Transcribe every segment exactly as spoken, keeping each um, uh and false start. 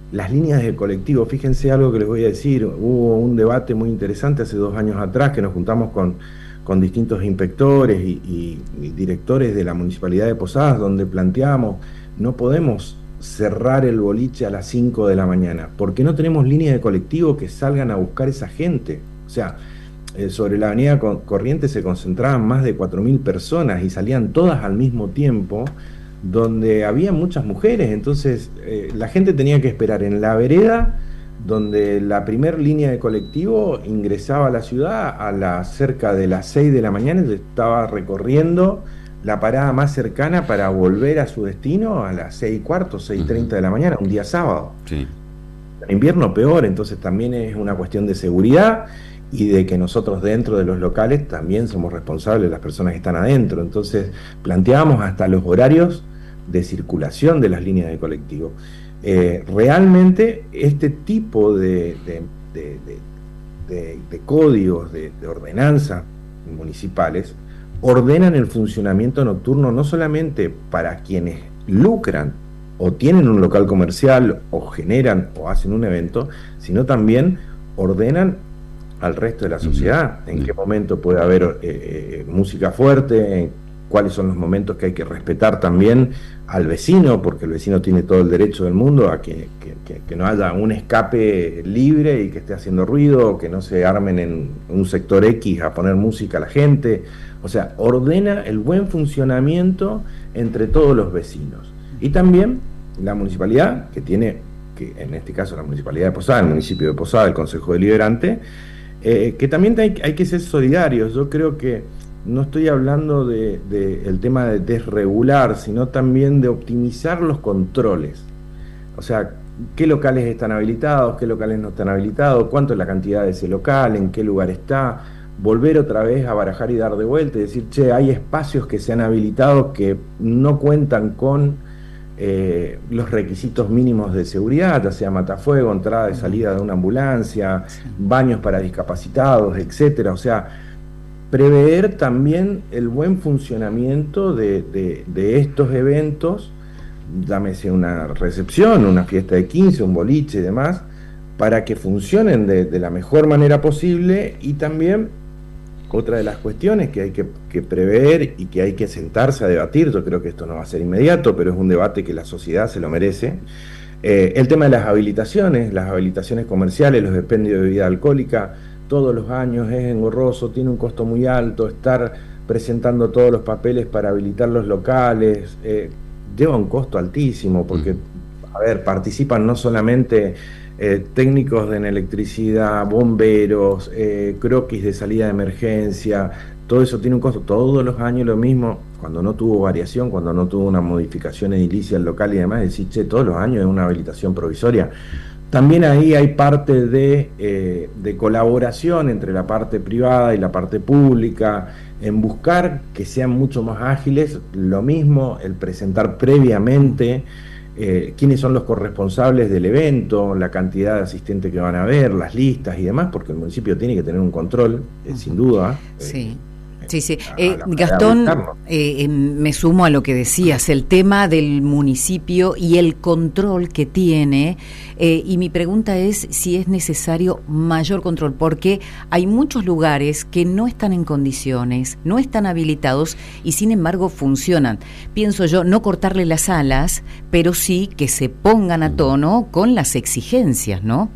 las líneas de colectivo. Fíjense algo que les voy a decir, hubo un debate muy interesante hace dos años atrás que nos juntamos con, con distintos inspectores y, y, y directores de la Municipalidad de Posadas, donde planteamos, no podemos cerrar el boliche a las cinco de la mañana, porque no tenemos líneas de colectivo que salgan a buscar esa gente. O sea, eh, sobre la avenida Corrientes se concentraban más de cuatro mil personas y salían todas al mismo tiempo, donde había muchas mujeres, entonces eh, la gente tenía que esperar en la vereda, donde la primer línea de colectivo ingresaba a la ciudad a las cerca de las seis de la mañana, y estaba recorriendo la parada más cercana para volver a su destino a las seis y cuarto, seis y treinta de la mañana, un día sábado. Sí. En invierno peor, entonces también es una cuestión de seguridad y de que nosotros dentro de los locales también somos responsables de las personas que están adentro. Entonces planteamos hasta los horarios de circulación de las líneas de colectivo. Eh, realmente este tipo de, de, de, de, de, de códigos, de, de ordenanzas municipales, ordenan el funcionamiento nocturno no solamente para quienes lucran o tienen un local comercial o generan o hacen un evento, sino también ordenan al resto de la sociedad. En qué momento puede haber eh, música fuerte, en cuáles son los momentos que hay que respetar también al vecino, porque el vecino tiene todo el derecho del mundo a que, que, que, que no haya un escape libre y que esté haciendo ruido, que no se armen en un sector X a poner música a la gente. O sea, ordena el buen funcionamiento entre todos los vecinos. Y también la municipalidad, que tiene, que en este caso la municipalidad de Posada, el municipio de Posada, el Consejo Deliberante, eh, que también hay, hay que ser solidarios. Yo creo que no estoy hablando de, de el tema de desregular, sino también de optimizar los controles. O sea, qué locales están habilitados, qué locales no están habilitados, cuánto es la cantidad de ese local, en qué lugar está, volver otra vez a barajar y dar de vuelta y decir, che, hay espacios que se han habilitado que no cuentan con eh, los requisitos mínimos de seguridad, ya sea matafuego, entrada y salida de una ambulancia, baños para discapacitados, etcétera. O sea, prever también el buen funcionamiento de, de, de estos eventos, llámese una recepción, una fiesta de quince, un boliche y demás, para que funcionen de, de la mejor manera posible. Y también otra de las cuestiones que hay que, que prever y que hay que sentarse a debatir, yo creo que esto no va a ser inmediato, pero es un debate que la sociedad se lo merece, eh, el tema de las habilitaciones, las habilitaciones comerciales, los expendios de bebida alcohólica, todos los años es engorroso, tiene un costo muy alto, estar presentando todos los papeles para habilitar los locales, eh, lleva un costo altísimo, porque, a ver, participan no solamente eh, técnicos en electricidad, bomberos, eh, croquis de salida de emergencia, todo eso tiene un costo, todos los años lo mismo, cuando no tuvo variación, cuando no tuvo una modificación edilicia al local y demás, decir, che, todos los años es una habilitación provisoria. También ahí hay parte de, eh, de colaboración entre la parte privada y la parte pública, en buscar que sean mucho más ágiles. Lo mismo el presentar previamente eh, quiénes son los corresponsables del evento, la cantidad de asistentes que van a haber, las listas y demás, porque el municipio tiene que tener un control, eh, sin duda. Sí. Eh, Sí, sí. Eh, Gastón, eh, eh, me sumo a lo que decías, el tema del municipio y el control que tiene, eh, y mi pregunta es si es necesario mayor control, porque hay muchos lugares que no están en condiciones, no están habilitados y sin embargo funcionan. Pienso yo, no cortarle las alas, pero sí que se pongan a tono con las exigencias, ¿no?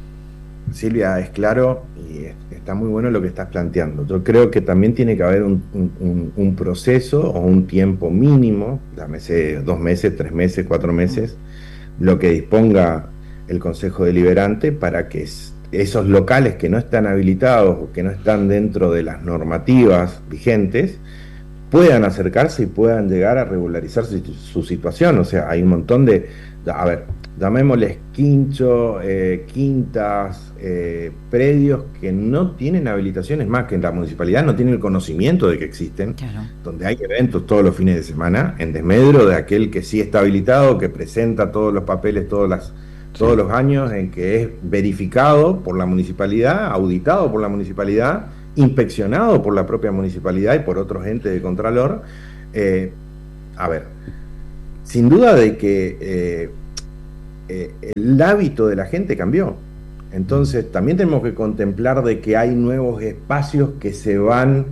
Silvia, es claro y está muy bueno lo que estás planteando. Yo creo que también tiene que haber un, un, un proceso o un tiempo mínimo, llámese dos meses, tres meses, cuatro meses, lo que disponga el Consejo Deliberante para que esos locales que no están habilitados o que no están dentro de las normativas vigentes puedan acercarse y puedan llegar a regularizar su, su situación. O sea, hay un montón de, a ver, llamémosles quincho, eh, quintas, eh, predios que no tienen habilitaciones, más que en la municipalidad no tienen el conocimiento de que existen, claro, donde hay eventos todos los fines de semana, en desmedro de aquel que sí está habilitado, que presenta todos los papeles todos, las, todos sí. los años, en que es verificado por la municipalidad, auditado por la municipalidad, inspeccionado por la propia municipalidad y por otros entes de contralor. Eh, a ver, sin duda de que eh, eh, el hábito de la gente cambió. Entonces también tenemos que contemplar de que hay nuevos espacios que se van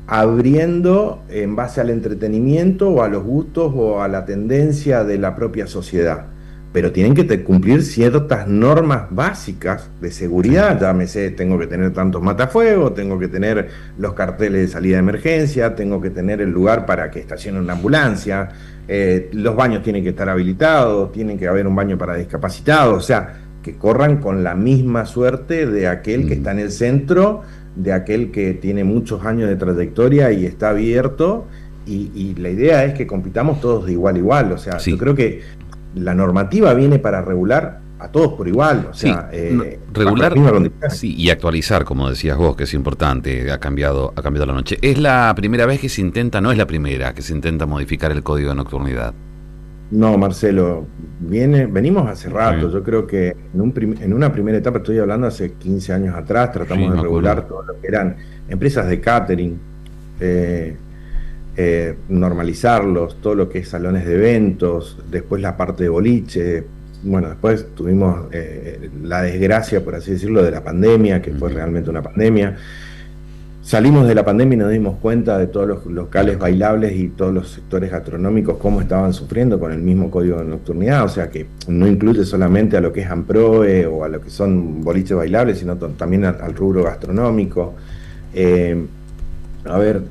abriendo en base al entretenimiento o a los gustos o a la tendencia de la propia sociedad. Pero tienen que te, cumplir ciertas normas básicas de seguridad. Ya me sé, tengo que tener tantos matafuegos, tengo que tener los carteles de salida de emergencia, tengo que tener el lugar para que estacione una ambulancia, eh, los baños tienen que estar habilitados, tienen que haber un baño para discapacitados, o sea, que corran con la misma suerte de aquel que está en el centro, de aquel que tiene muchos años de trayectoria y está abierto, y, y la idea es que compitamos todos de igual a igual. O sea, sí. Yo creo que la normativa viene para regular a todos por igual, o sea, sí, eh, regular sí, y actualizar, como decías vos, que es importante, ha cambiado, ha cambiado la noche. ¿Es la primera vez que se intenta, no es la primera, que se intenta modificar el código de nocturnidad? No, Marcelo, viene, venimos hace rato. Sí. Yo creo que en, un prim, en una primera etapa, estoy hablando hace quince años atrás, tratamos sí, de regular acuerdo. todo lo que eran empresas de catering, eh, eh, normalizarlos, todo lo que es salones de eventos, después la parte de boliche. Bueno, después tuvimos eh, la desgracia, por así decirlo, de la pandemia, que uh-huh. fue realmente una pandemia. Salimos de la pandemia y nos dimos cuenta de todos los locales bailables y todos los sectores gastronómicos cómo estaban sufriendo con el mismo código de nocturnidad, o sea que no incluye solamente a lo que es AMPROE o a lo que son boliches bailables, sino t- también al, al rubro gastronómico. Eh, a ver,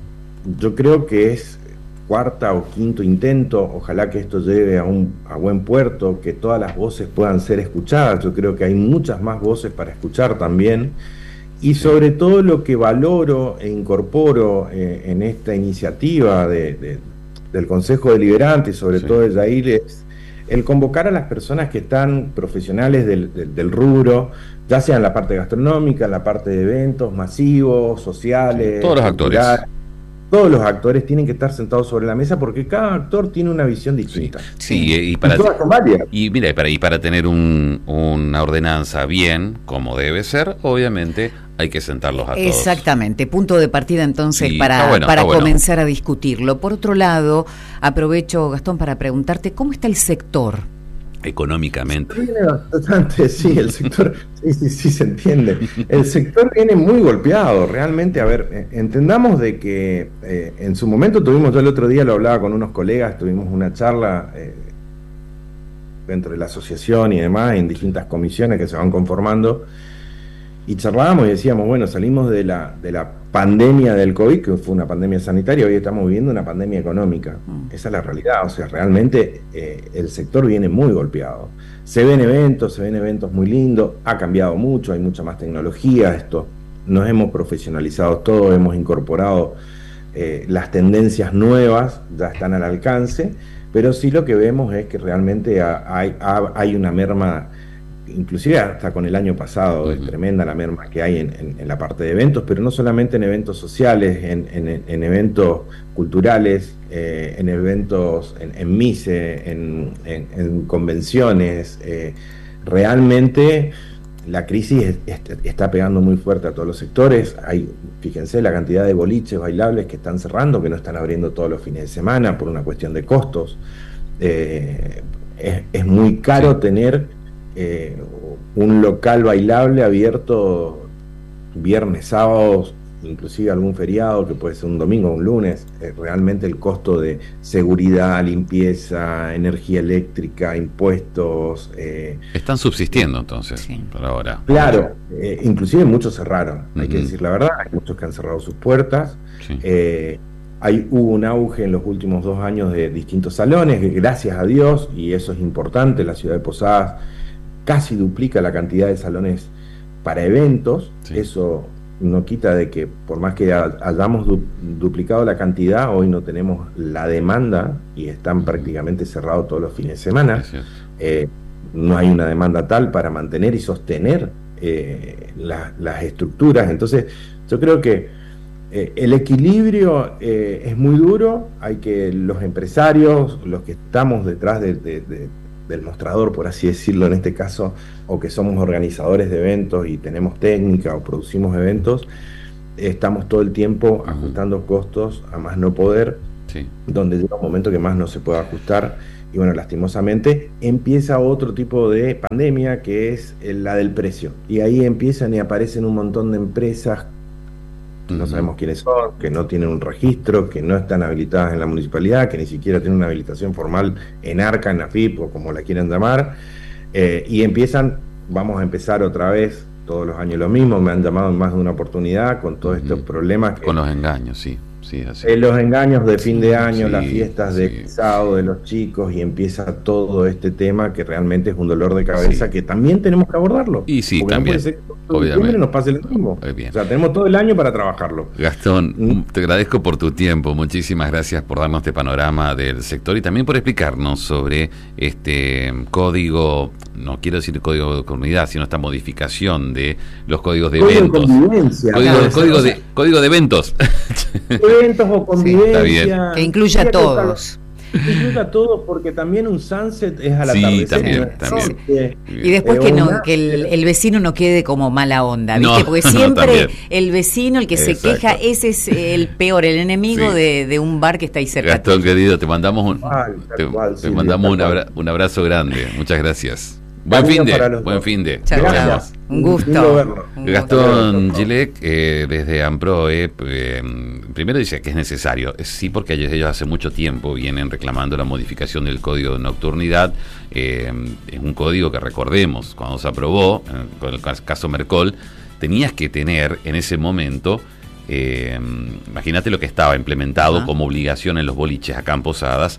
yo creo que es cuarta o quinto intento, ojalá que esto llegue a un a buen puerto, que todas las voces puedan ser escuchadas. Yo creo que hay muchas más voces para escuchar también. Y sobre todo lo que valoro e incorporo eh, en esta iniciativa de, de, del Consejo Deliberante, y sobre sí. todo de Yair, es el convocar a las personas que están profesionales del, del, del rubro, ya sea en la parte gastronómica, en la parte de eventos masivos, sociales, sí, todos los actores. Todos los actores tienen que estar sentados sobre la mesa porque cada actor tiene una visión distinta. Sí, sí y, para, y, y mira, para, y para tener un, una ordenanza bien, como debe ser, obviamente hay que sentarlos a todos. Exactamente, punto de partida entonces sí, para, bueno, para comenzar bueno. a discutirlo. Por otro lado, aprovecho, Gastón, para preguntarte, ¿cómo está el sector? Económicamente. Viene bastante, sí, el sector, sí, sí, sí, se entiende. El sector viene muy golpeado, realmente. A ver, entendamos de que eh, en su momento tuvimos, yo el otro día lo hablaba con unos colegas, tuvimos una charla eh, dentro de la asociación y demás, en distintas comisiones que se van conformando, y charlábamos y decíamos, bueno, salimos de la, de la pandemia del COVID, que fue una pandemia sanitaria, hoy estamos viviendo una pandemia económica. Mm. Esa es la realidad, o sea, realmente eh, el sector viene muy golpeado. Se ven eventos, se ven eventos muy lindos, ha cambiado mucho, hay mucha más tecnología, esto, nos hemos profesionalizado todo, hemos incorporado eh, las tendencias nuevas, ya están al alcance, pero sí lo que vemos es que realmente hay, hay una merma, inclusive hasta con el año pasado, uh-huh. es tremenda la merma que hay en, en, en la parte de eventos, pero no solamente en eventos sociales, en, en, en eventos culturales, eh, en eventos, en, en mise, en, en, en convenciones. Eh, realmente la crisis es, es, está pegando muy fuerte a todos los sectores. Hay, fíjense la cantidad de boliches bailables que están cerrando, que no están abriendo todos los fines de semana por una cuestión de costos. Eh, es, es muy caro sí. tener Eh, un local bailable abierto viernes, sábados, inclusive algún feriado que puede ser un domingo o un lunes. Eh, realmente el costo de seguridad, limpieza, energía eléctrica, impuestos eh, están subsistiendo entonces sí. por ahora. Claro, eh, inclusive muchos cerraron, uh-huh. hay que decir la verdad, hay muchos que han cerrado sus puertas. Sí. Eh, Hay, hubo un auge en los últimos dos años de distintos salones, que gracias a Dios, y eso es importante, la ciudad de Posadas casi duplica la cantidad de salones para eventos. Sí. Eso no quita de que por más que hayamos du- duplicado la cantidad, hoy no tenemos la demanda y están uh-huh. prácticamente cerrados todos los fines de semana. Eh, no hay una demanda tal para mantener y sostener eh, la, las estructuras. Entonces yo creo que eh, el equilibrio eh, es muy duro. Hay que los empresarios, los que estamos detrás de, de, de del mostrador, por así decirlo en este caso, o que somos organizadores de eventos y tenemos técnica o producimos eventos, estamos todo el tiempo ajustando costos a más no poder, sí. donde llega un momento que más no se puede ajustar Y bueno, lastimosamente empieza otro tipo de pandemia que es la del precio. Y ahí empiezan y aparecen un montón de empresas que no sabemos quiénes son, que no tienen un registro, que no están habilitadas en la municipalidad, que ni siquiera tienen una habilitación formal en ARCA, en AFIP o como la quieran llamar, eh, y empiezan, vamos a empezar otra vez, todos los años lo mismo, me han llamado en más de una oportunidad con todos estos problemas. Que, con los engaños, sí. Sí, así. Eh, los engaños de fin de año, sí, las fiestas de egresado, sí. de los chicos, y empieza todo este tema que realmente es un dolor de cabeza sí. que también tenemos que abordarlo. Y sí, también. No puede ser que obviamente nos pase lo mismo. Bien. O sea, tenemos todo el año para trabajarlo. Gastón, ¿Mm? te agradezco por tu tiempo, muchísimas gracias por darnos este panorama del sector y también por explicarnos sobre este código, no quiero decir código de comunidad, sino esta modificación de los códigos de código eventos. De convivencia, código, claro, código, o sea, de, código de eventos. Eventos o convivencia. Sí, que incluya a todos. Incluya a todos, porque también un sunset es a la sí, atardecer. También, ¿no? también. Porque, y después eh, que, no, una, que el, el vecino no quede como mala onda, ¿viste? No, porque siempre no, el vecino, el que Exacto. se queja, ese es el peor, el enemigo sí. de, de un bar que está ahí cerca. Gastón, querido, te mandamos un, cual, te, cual, te sí, mandamos un, abra, un abrazo grande. Muchas gracias. Buen fin de, buen fin de. Chao, chao. Un gusto. Un Gastón Gilek, eh, desde AMPROE, eh, primero dice que es necesario. Sí, porque ellos hace mucho tiempo vienen reclamando la modificación del código de nocturnidad. Eh, es un código que, recordemos, cuando se aprobó, eh, con el caso Mercol, tenías que tener en ese momento, eh, imagínate lo que estaba implementado uh-huh. como obligación en los boliches acá en Posadas,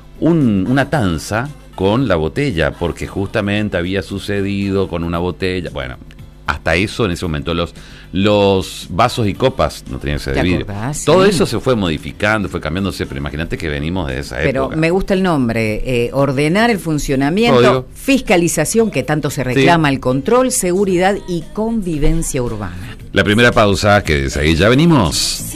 un, una tanza con la botella, porque justamente había sucedido con una botella, bueno, hasta eso en ese momento los los vasos y copas no tenían que ser de vidrio. Acordás, todo sí. eso se fue modificando, fue cambiándose, pero imagínate que venimos de esa pero época. Pero me gusta el nombre, eh, ordenar el funcionamiento, Código. Fiscalización, que tanto se reclama, sí. el control, seguridad y convivencia urbana. La primera pausa, que desde ahí ya venimos.